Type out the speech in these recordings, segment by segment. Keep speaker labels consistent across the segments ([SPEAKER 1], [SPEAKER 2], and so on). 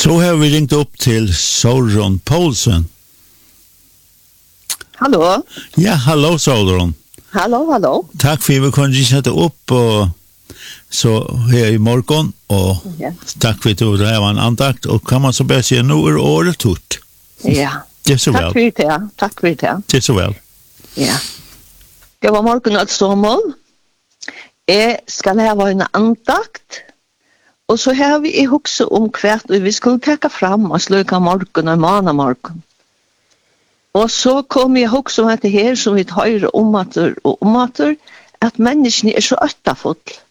[SPEAKER 1] Så har vi ringt upp till Solron Poulsen.
[SPEAKER 2] Hallå?
[SPEAKER 1] Ja, hallå Solron.
[SPEAKER 2] Hallå.
[SPEAKER 1] Tack för att vi kunde sätta upp och så här i morgon och tack för att du har en andakt och kan man så bara säga nu är året tort.
[SPEAKER 2] Ja.
[SPEAKER 1] Det är så väl.
[SPEAKER 2] Tack för det.
[SPEAKER 1] Det är så väl.
[SPEAKER 2] Ja. Det var morgon att sommål. Jag ska ha en andakt. Och så har vi i huxa om kvart och vi skulle täcka fram och sluka morgon och mana morgon. Och så kom jag huxa om det här som vi höjer omater att människan är så öttafull.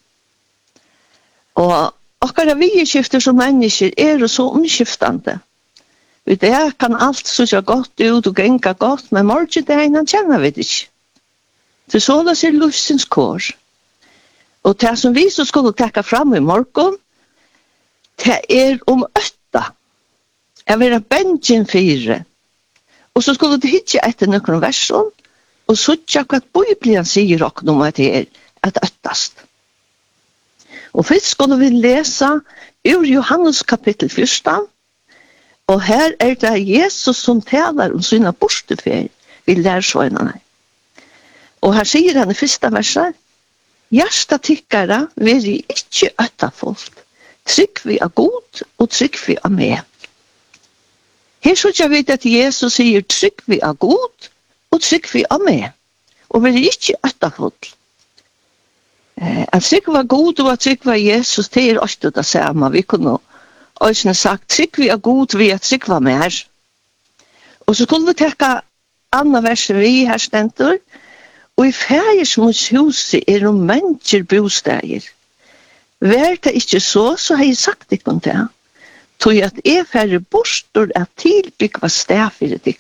[SPEAKER 2] Och akkurat vi skifter som människor är så omskiftande. Det kan allt så gott ut och gänga gott, men morgondagen känner vi det inte. Det så det ser livsens kår. Och det som vi så skulle täcka fram i morgon, det är om ötta. Jag vill ha bänken fyra. Och så skulle det hitta efter någon version. Och så tjocka att Bibeln säger också om att det är att öttast. Och först skulle vi läsa ur Johannes kapitel 14. Och här är det Jesus som talar om sina borstefär. Vi lär så innan här. Och här säger han i första versen. Hjärsta tyckare vill inte öttafullt. Trygg vi är god och trygg vi är med. Här så jag vet att Jesus säger trygg vi är god och trygg vi är med. Och vill inte öttafullt. Att trygg var god och att trygg var Jesus, det är också det samma. Vi kunde också sagt trygg vi är god, vi är trygg var med. Och så skulle vi täcka andra versen vi här stentor. Og i fægersmons huset er det mennesker bostäder. Vær det ikke så har jeg sagt det om det. Tog at jeg færre bostor at tilbygge sted for det.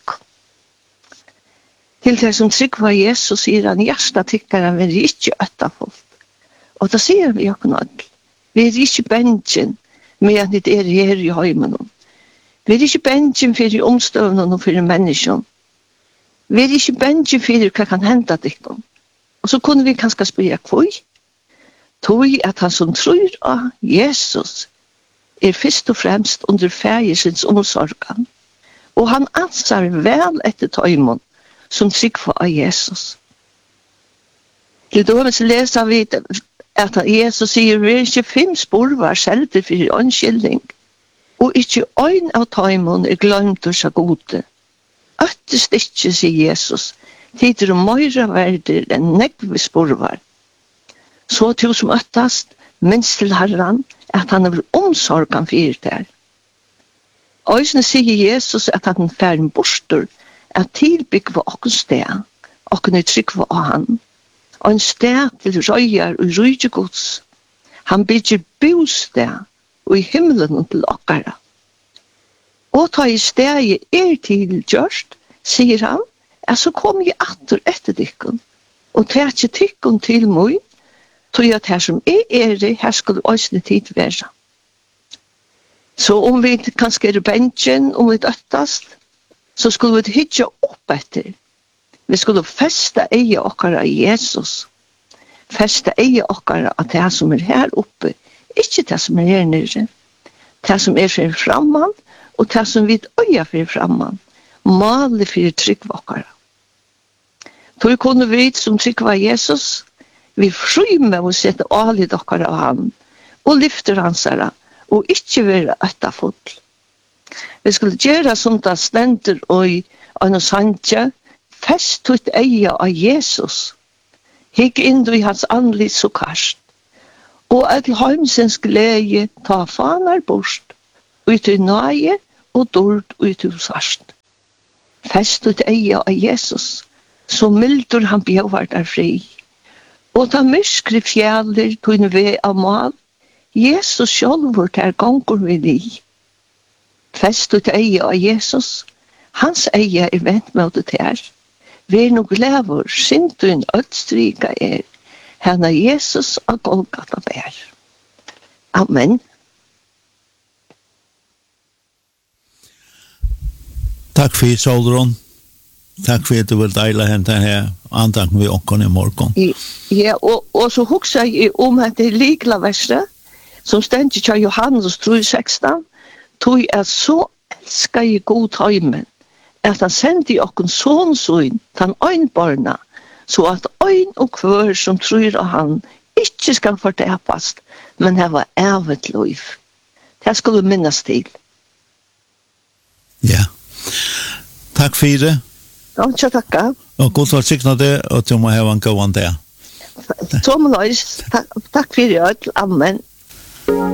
[SPEAKER 2] Til det som trygg var Jesus, sier han, hjärsta tykkere vil ikke øttafullt. Og da sier vi jo noe. Vi er ikke bensjen med at det er her i heimen. Vi er ikke bensjen for i omstøvnen og for menneskene. Vi er ikke bensjen for hva kan hende det. Og så kunne vi kanskje spørre hvor. Tog at han som tror av Jesus er først og fremst under fægersens omsorgen. Og han ansvar vel etter tøymon som trygg for av Jesus. Til dømes leser vi at Jesus sier vi er ikke 5 sporvar skjelder for åndskilding. Og ikke øyn av tøymon er glemt og så gode. Øttest ikke, sier Jesus, tider og møyre verder enn negve sporvar. Så til som øttast, minst til Herren, at han er omsorgen for det. Øysene sier Jesus at han fær en bostor, at tilbygg var åkken sted, åkken trygg var han. Og en sted til røyer og rydgjegods. Han bygger bosted, og i himmelen til åkkere. Og ta i stedet til gjørst, sier han, at så kom jeg atter etter dykken, og ta ikke dykken til meg, tog at her som er det, her skulle også tid være. Så om vi kanskje er bensjen, om vi døttast, så skulle vi hitje opp etter. Vi skulle feste eie okkara i Jesus. Feste eie okkara at det som er her oppe, ikke det som er her nere. Det som er for framman, og det som vi øya for framman, male for tryggvakkere. Då kunne vi som tryggva Jesus, vi frymer og sette alit okkara av han, og lyfter hans herra, og ikke være øttafull. Vi skulle gjøre som det stender og i en sandje, fest ut eie av Jesus, hikk inn i hans anlitt så karst, og at heimsens glede ta faner bort, ut i nøye og dård ut i sarst. Fest ut eie av Jesus, så mildur han bjøver der fri. Og ta myskri fjallir tunne ved av mal, Jesus sjálfur der gongur vi li. Fest ut eie av Jesus, hans eie er vent med det her. Vi nok lever, sintun ødstrika hana Jesus av Golgata bær. Amen.
[SPEAKER 1] Takk for Solron. Takk for at du vil deile henne her andanken ved åkken i morgen.
[SPEAKER 2] Ja, og så husker jeg om at det likla verset, som stendt til Johannes 3:16, tog så elskar I god heimen, at han sendte okken sånn, han øynbarna, så at øyn og kvør som tror av han ikke skal fortepast, men det var evet liv. Det skulle minnes til.
[SPEAKER 1] Ja. Takk for det.
[SPEAKER 2] Ja, ikke takk.
[SPEAKER 1] Og god var sikkert det, og du må ha en god dag.
[SPEAKER 2] Tom Lois, takk for det. Amen.